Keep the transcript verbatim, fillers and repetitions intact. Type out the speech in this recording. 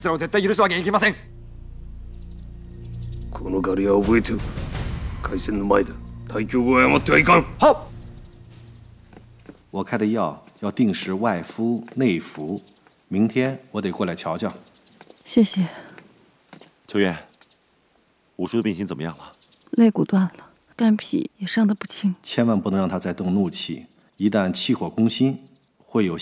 は絶対許すわけにいきません。 この借りは覚えておく。開戦の前だ。大凶を誤ってはいかん。 好。 我开的药要定时外敷内服，明天我得过来瞧瞧。 谢谢。 秋月，五叔的病情怎么样了？ 肋骨断了，肝脾也伤得不轻。 千万不能让他再动怒气，一旦气火攻心，会有